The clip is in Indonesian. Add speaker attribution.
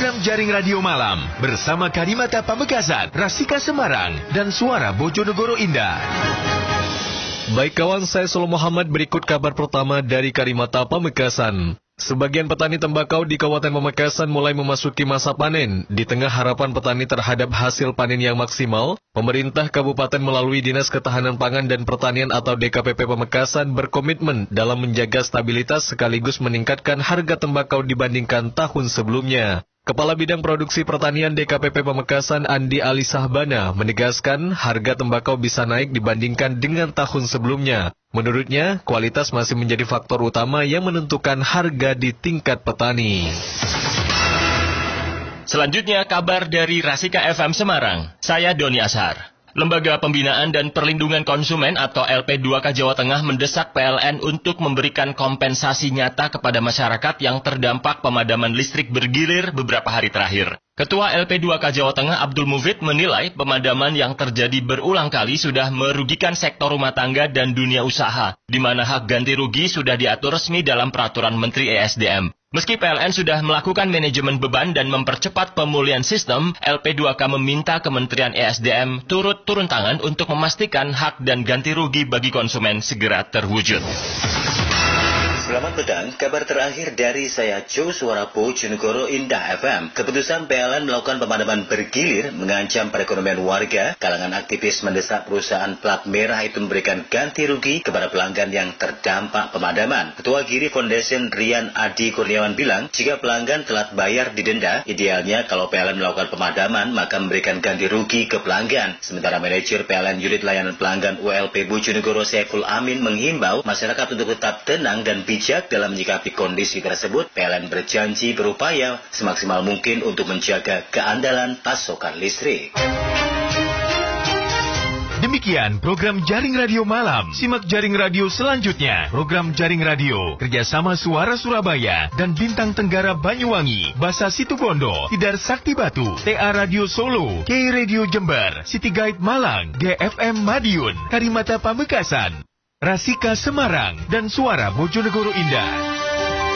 Speaker 1: program Jaring Radio Malam bersama Karimata Pamekasan, Rasika Semarang, dan Suara Bojonegoro Indah.
Speaker 2: Baik kawan, saya Solo Muhammad, berikut kabar pertama dari Karimata Pamekasan. Sebagian petani tembakau di Kabupaten Pamekasan mulai memasuki masa panen. Di tengah harapan petani terhadap hasil panen yang maksimal, pemerintah kabupaten melalui Dinas Ketahanan Pangan dan Pertanian atau DKPP Pamekasan berkomitmen dalam menjaga stabilitas sekaligus meningkatkan harga tembakau dibandingkan tahun sebelumnya. Kepala Bidang Produksi Pertanian DKPP Pamekasan Andi Ali Sahbana menegaskan harga tembakau bisa naik dibandingkan dengan tahun sebelumnya. Menurutnya, kualitas masih menjadi faktor utama yang menentukan harga di tingkat petani.
Speaker 3: Selanjutnya kabar dari Rasika FM Semarang. Saya Doni Ashar. Lembaga Pembinaan dan Perlindungan Konsumen atau LP2K Jawa Tengah mendesak PLN untuk memberikan kompensasi nyata kepada masyarakat yang terdampak pemadaman listrik bergilir beberapa hari terakhir. Ketua LP2K Jawa Tengah Abdul Mufid menilai pemadaman yang terjadi berulang kali sudah merugikan sektor rumah tangga dan dunia usaha, di mana hak ganti rugi sudah diatur resmi dalam peraturan Menteri ESDM. Meski PLN sudah melakukan manajemen beban dan mempercepat pemulihan sistem, LP2K meminta Kementerian ESDM turun tangan untuk memastikan hak dan ganti rugi bagi konsumen segera terwujud.
Speaker 4: Selamat petang, kabar terakhir dari saya Jo Suara Bojonegoro Indah FM. Keputusan PLN melakukan pemadaman bergilir mengancam perekonomian warga. Kalangan aktivis mendesak perusahaan plat merah itu memberikan ganti rugi kepada pelanggan yang terdampak pemadaman. Ketua Giri Foundation Rian Adi Kurniawan bilang, jika pelanggan telat bayar didenda, idealnya kalau PLN melakukan pemadaman maka memberikan ganti rugi ke pelanggan. Sementara manajer PLN Unit Layanan Pelanggan ULP Bojonegoro Saiful Amin menghimbau masyarakat untuk tetap tenang dan bijak dalam menyikapi kondisi tersebut. PLN berjanji berupaya semaksimal mungkin untuk menjaga keandalan pasokan listrik.
Speaker 1: Demikian program Jaring Radio Malam. Simak Jaring Radio selanjutnya. Program Jaring Radio kerjasama Suara Surabaya dan Bintang Tenggara Banyuwangi, Basa Situbondo, Tidar Sakti Batu, TA Radio Solo, K Radio Jember, City Guide Malang, GFM Madiun, Karimata Pamekasan, Rasika Semarang, dan Suara Bojonegoro Indah.